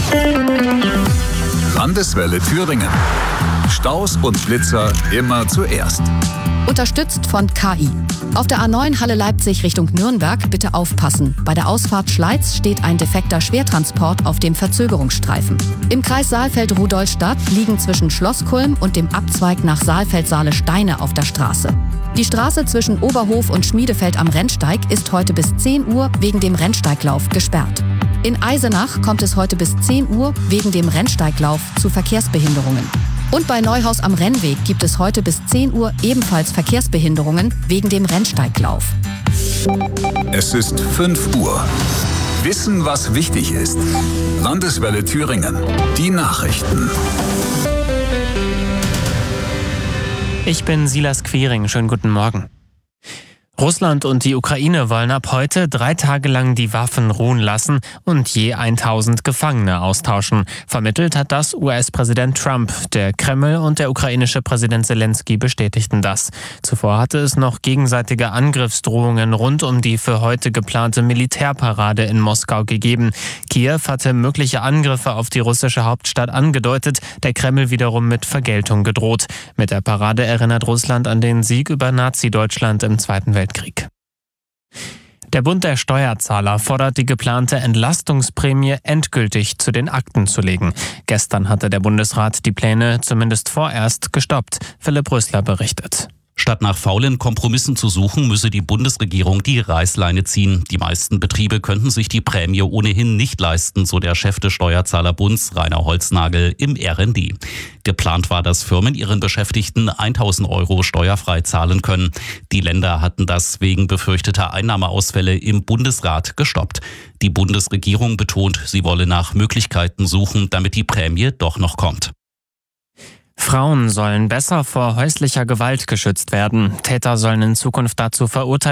Landeswelle Thüringen. Staus und Schlitzer immer zuerst. Unterstützt von KI. Auf der A9 Halle Leipzig Richtung Nürnberg bitte aufpassen. Bei der Ausfahrt Schleiz steht ein defekter Schwertransport auf dem Verzögerungsstreifen. Im Kreis Saalfeld-Rudolstadt liegen zwischen Schlosskulm und dem Abzweig nach Saalfeld-Saale Steine auf der Straße. Die Straße zwischen Oberhof und Schmiedefeld am Rennsteig ist heute bis 10 Uhr wegen dem Rennsteiglauf gesperrt. In Eisenach kommt es heute bis 10 Uhr wegen dem Rennsteiglauf zu Verkehrsbehinderungen. Und bei Neuhaus am Rennweg gibt es heute bis 10 Uhr ebenfalls Verkehrsbehinderungen wegen dem Rennsteiglauf. Es ist 5 Uhr. Wissen, was wichtig ist. Landeswelle Thüringen. Die Nachrichten. Ich bin Silas Quiring. Schönen guten Morgen. Russland und die Ukraine wollen ab heute 3 Tage lang die Waffen ruhen lassen und je 1000 Gefangene austauschen. Vermittelt hat das US-Präsident Trump. Der Kreml und der ukrainische Präsident Zelensky bestätigten das. Zuvor hatte es noch gegenseitige Angriffsdrohungen rund um die für heute geplante Militärparade in Moskau gegeben. Kiew hatte mögliche Angriffe auf die russische Hauptstadt angedeutet, der Kreml wiederum mit Vergeltung gedroht. Mit der Parade erinnert Russland an den Sieg über Nazi-Deutschland im Zweiten Weltkrieg. Der Bund der Steuerzahler fordert, die geplante Entlastungsprämie endgültig zu den Akten zu legen. Gestern hatte der Bundesrat die Pläne zumindest vorerst gestoppt. Philipp Rösler berichtet. Statt nach faulen Kompromissen zu suchen, müsse die Bundesregierung die Reißleine ziehen. Die meisten Betriebe könnten sich die Prämie ohnehin nicht leisten, so der Chef des Steuerzahlerbunds Rainer Holznagel im RND. Geplant war, dass Firmen ihren Beschäftigten 1.000 € steuerfrei zahlen können. Die Länder hatten das wegen befürchteter Einnahmeausfälle im Bundesrat gestoppt. Die Bundesregierung betont, sie wolle nach Möglichkeiten suchen, damit die Prämie doch noch kommt. Frauen sollen besser vor häuslicher Gewalt geschützt werden. Täter sollen in Zukunft dazu verurteilt